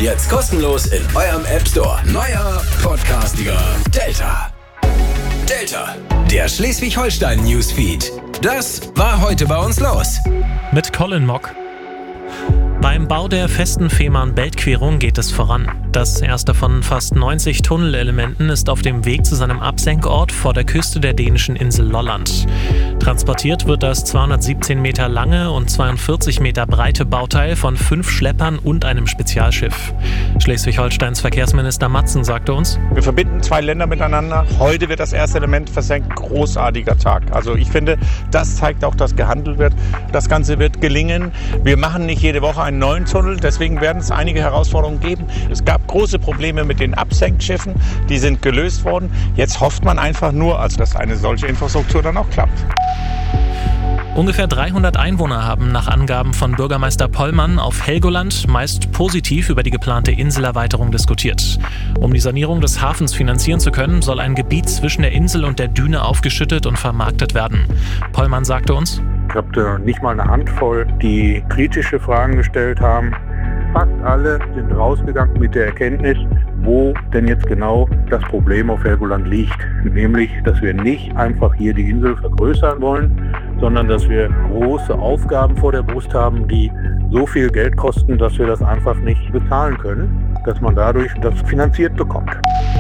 Jetzt kostenlos in eurem App Store. Neuer Podcastiger Delta. Delta, der Schleswig-Holstein-Newsfeed. Das war heute bei uns los. Mit Colin Mock. Beim Bau der festen Fehmarn-Belt-Querung geht es voran. Das erste von fast 90 Tunnelelementen ist auf dem Weg zu seinem Absenkort vor der Küste der dänischen Insel Lolland. Transportiert wird das 217 Meter lange und 42 Meter breite Bauteil von 5 Schleppern und einem Spezialschiff. Schleswig-Holsteins Verkehrsminister Matzen sagte uns: Wir verbinden 2 Länder miteinander. Heute wird das erste Element versenkt. Großartiger Tag. Also ich finde, das zeigt auch, dass gehandelt wird. Das Ganze wird gelingen. Wir machen nicht jede Woche einen neuen Tunnel, deswegen werden es einige Herausforderungen geben. Es gab große Probleme mit den Absenkschiffen, die sind gelöst worden. Jetzt hofft man einfach nur, dass eine solche Infrastruktur dann auch klappt. Ungefähr 300 Einwohner haben nach Angaben von Bürgermeister Pollmann auf Helgoland meist positiv über die geplante Inselerweiterung diskutiert. Um die Sanierung des Hafens finanzieren zu können, soll ein Gebiet zwischen der Insel und der Düne aufgeschüttet und vermarktet werden. Pollmann sagte uns: Ich habe nicht mal eine Handvoll, die kritische Fragen gestellt haben. Fast alle sind rausgegangen mit der Erkenntnis, wo denn jetzt genau das Problem auf Helgoland liegt. Nämlich, dass wir nicht einfach hier die Insel vergrößern wollen, sondern dass wir große Aufgaben vor der Brust haben, die so viel Geld kosten, dass wir das einfach nicht bezahlen können, dass man dadurch das finanziert bekommt.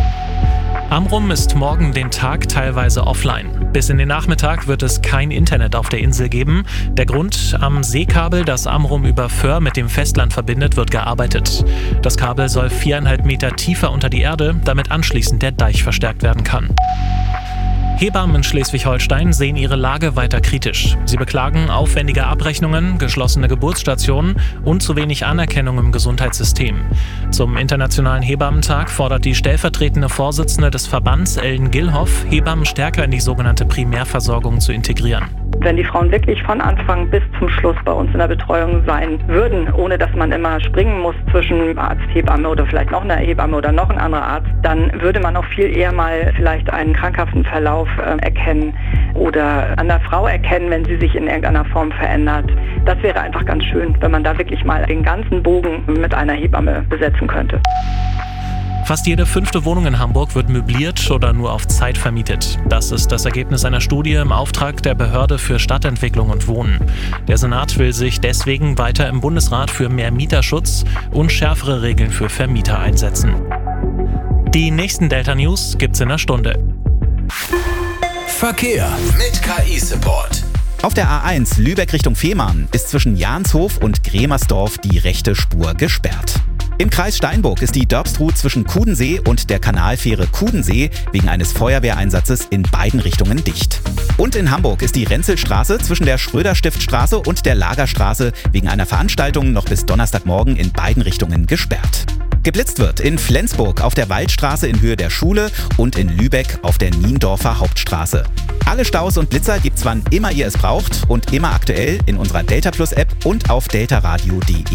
Amrum ist morgen den Tag teilweise offline. Bis in den Nachmittag wird es kein Internet auf der Insel geben. Der Grund: am Seekabel, das Amrum über Föhr mit dem Festland verbindet, wird gearbeitet. Das Kabel soll 4,5 Meter tiefer unter die Erde, damit anschließend der Deich verstärkt werden kann. Hebammen in Schleswig-Holstein sehen ihre Lage weiter kritisch. Sie beklagen aufwendige Abrechnungen, geschlossene Geburtsstationen und zu wenig Anerkennung im Gesundheitssystem. Zum Internationalen Hebammentag fordert die stellvertretende Vorsitzende des Verbands, Ellen Gillhoff, Hebammen stärker in die sogenannte Primärversorgung zu integrieren. Wenn die Frauen wirklich von Anfang bis zum Schluss bei uns in der Betreuung sein würden, ohne dass man immer springen muss zwischen Arzt, Hebamme oder vielleicht noch eine Hebamme oder noch ein anderer Arzt, dann würde man auch viel eher mal vielleicht einen krankhaften Verlauf erkennen oder an der Frau erkennen, wenn sie sich in irgendeiner Form verändert. Das wäre einfach ganz schön, wenn man da wirklich mal den ganzen Bogen mit einer Hebamme besetzen könnte. Fast jede 5. Wohnung in Hamburg wird möbliert oder nur auf Zeit vermietet. Das ist das Ergebnis einer Studie im Auftrag der Behörde für Stadtentwicklung und Wohnen. Der Senat will sich deswegen weiter im Bundesrat für mehr Mieterschutz und schärfere Regeln für Vermieter einsetzen. Die nächsten Delta News gibt's in einer Stunde. Verkehr mit KI-Support. Auf der A1 Lübeck Richtung Fehmarn ist zwischen Jahnshof und Gremersdorf die rechte Spur gesperrt. Im Kreis Steinburg ist die Dörpstruh zwischen Kudensee und der Kanalfähre Kudensee wegen eines Feuerwehreinsatzes in beiden Richtungen dicht. Und in Hamburg ist die Renzelstraße zwischen der Schröder-Stift-Straße und der Lagerstraße wegen einer Veranstaltung noch bis Donnerstagmorgen in beiden Richtungen gesperrt. Geblitzt wird in Flensburg auf der Waldstraße in Höhe der Schule und in Lübeck auf der Niendorfer Hauptstraße. Alle Staus und Blitzer gibt's wann immer ihr es braucht und immer aktuell in unserer Delta Plus App und auf deltaradio.de.